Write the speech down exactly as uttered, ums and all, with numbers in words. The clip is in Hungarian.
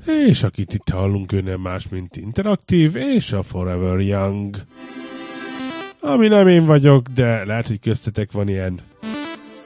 És akit itt hallunk, ő nem más, mint Interaktív és a Forever Young. Ami nem én vagyok, de lehet, hogy köztetek van ilyen